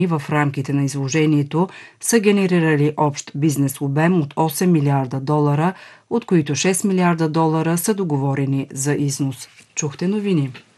в рамките на изложението са генерирали общ бизнес обем от 8 милиарда долара, от които 6 милиарда долара са договорени за износ. Чухте новини.